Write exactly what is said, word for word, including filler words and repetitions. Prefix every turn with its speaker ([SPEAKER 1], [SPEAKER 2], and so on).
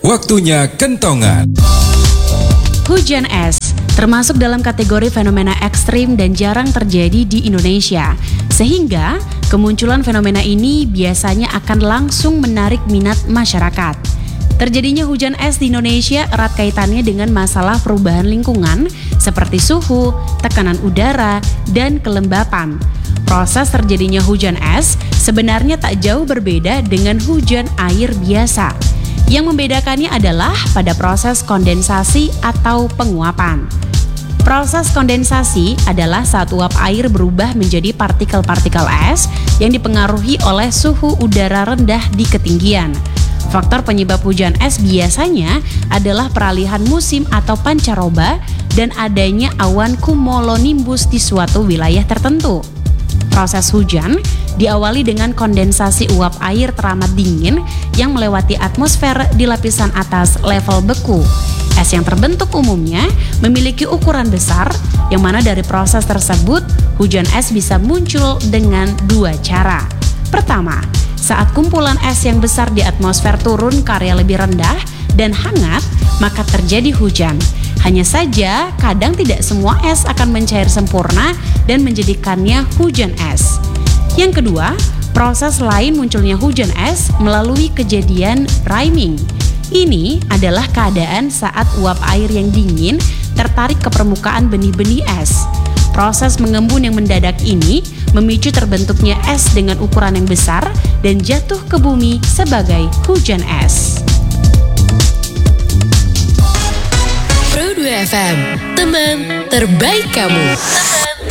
[SPEAKER 1] Waktunya kentongan.
[SPEAKER 2] Hujan es termasuk dalam kategori fenomena ekstrim dan jarang terjadi di Indonesia. Sehingga kemunculan fenomena ini biasanya akan langsung menarik minat masyarakat. Terjadinya hujan es di Indonesia erat kaitannya dengan masalah perubahan lingkungan seperti suhu, tekanan udara, dan kelembapan. Proses terjadinya hujan es sebenarnya tak jauh berbeda dengan hujan air biasa. Yang membedakannya adalah pada proses kondensasi atau penguapan. Proses kondensasi adalah saat uap air berubah menjadi partikel-partikel es yang dipengaruhi oleh suhu udara rendah di ketinggian. Faktor penyebab hujan es biasanya adalah peralihan musim atau pancaroba dan adanya awan cumulonimbus di suatu wilayah tertentu. Proses hujan diawali dengan kondensasi uap air teramat dingin yang melewati atmosfer di lapisan atas level beku. Es yang terbentuk umumnya memiliki ukuran besar, yang mana dari proses tersebut hujan es bisa muncul dengan dua cara. Pertama, saat kumpulan es yang besar di atmosfer turun ke area lebih rendah dan hangat, maka terjadi hujan. Hanya saja, kadang tidak semua es akan mencair sempurna dan menjadikannya hujan es. Yang kedua, proses lain munculnya hujan es melalui kejadian priming. Ini adalah keadaan saat uap air yang dingin tertarik ke permukaan benih-benih es. Proses mengembun yang mendadak ini memicu terbentuknya es dengan ukuran yang besar dan jatuh ke bumi sebagai hujan es.
[SPEAKER 3] Pro dua F M, teman terbaik kamu.